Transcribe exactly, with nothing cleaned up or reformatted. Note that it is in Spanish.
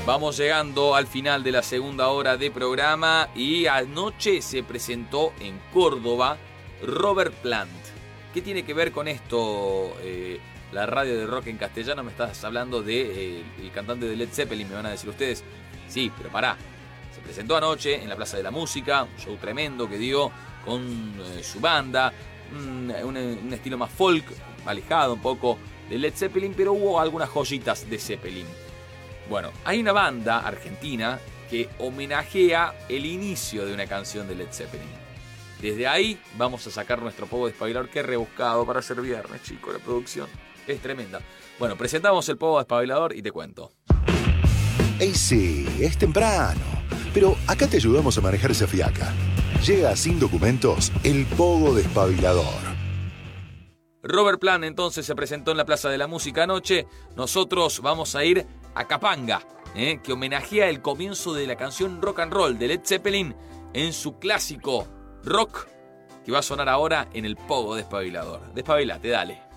Vamos llegando al final de la segunda hora de programa y anoche se presentó en Córdoba Robert Plant. ¿Qué tiene que ver con esto? Eh, la radio de rock en castellano, me estás hablando de eh, el cantante de Led Zeppelin, me van a decir ustedes. Sí, pero pará. Se presentó anoche en la Plaza de la Música, un show tremendo que dio con eh, su banda, un, un, un estilo más folk, alejado un poco de Led Zeppelin, pero hubo algunas joyitas de Zeppelin. Bueno, hay una banda argentina que homenajea el inicio de una canción de Led Zeppelin. Desde ahí vamos a sacar nuestro pogo despabilador. Qué rebuscado para ser viernes, chicos, la producción es tremenda. Bueno, presentamos el pogo despabilador y te cuento. ¡Ey, sí! Es temprano. Pero acá te ayudamos a manejar esa fiaca. Llega sin documentos el pogo despabilador. Robert Plant entonces se presentó en la Plaza de la Música anoche. Nosotros vamos a ir a Capanga, ¿eh? que homenajea el comienzo de la canción Rock and Roll de Led Zeppelin en su clásico rock que va a sonar ahora en el pogo despabilador. Despabilate, dale.